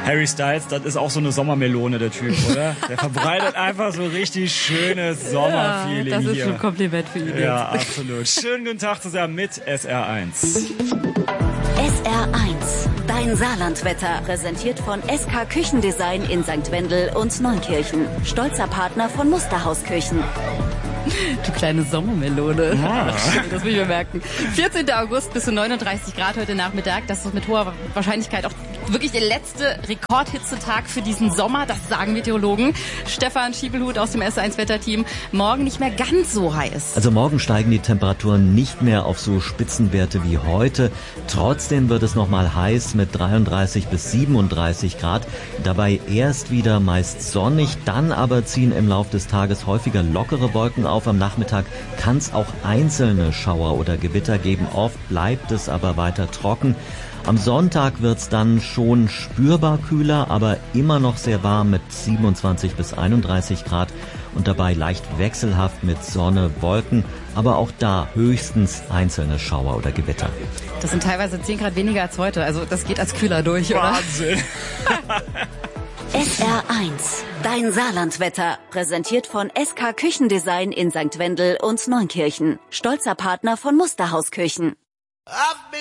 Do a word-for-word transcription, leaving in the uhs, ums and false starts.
Harry Styles, das ist auch so eine Sommermelone, der Typ, oder? Der verbreitet einfach so richtig schönes Sommerfeeling hier. Ja, das ist schon ein Kompliment für ihn. Ja, absolut. Schönen guten Tag zusammen mit S R eins. S R eins, dein Saarlandwetter, präsentiert von S K Küchendesign in Sankt Wendel und Neunkirchen. Stolzer Partner von Musterhaus Küchen. Du kleine Sommermelone. Ja. Das will ich mir merken. vierzehnten August bis zu neununddreißig Grad heute Nachmittag. Das ist mit hoher Wahrscheinlichkeit auch wirklich der letzte Rekordhitzetag für diesen Sommer. Das sagen Meteorologen. Stefan Schiebelhut aus dem S eins Wetterteam. Morgen nicht mehr ganz so heiß. Also morgen steigen die Temperaturen nicht mehr auf so Spitzenwerte wie heute. Trotzdem wird es nochmal heiß mit dreiunddreißig bis siebenunddreißig Grad. Dabei erst wieder meist sonnig, dann aber ziehen im Lauf des Tages häufiger lockere Wolken auf. Am Nachmittag kann es auch einzelne Schauer oder Gewitter geben. Oft bleibt es aber weiter trocken. Am Sonntag wird es dann schon spürbar kühler, aber immer noch sehr warm mit siebenundzwanzig bis einunddreißig Grad und dabei leicht wechselhaft mit Sonne, Wolken, aber auch da höchstens einzelne Schauer oder Gewitter. Das sind teilweise zehn Grad weniger als heute, also das geht als kühler durch, oder? Wahnsinn! S R eins, dein Saarlandwetter, präsentiert von S K Küchendesign in Sankt Wendel und Neunkirchen. Stolzer Partner von Musterhaus Küchen.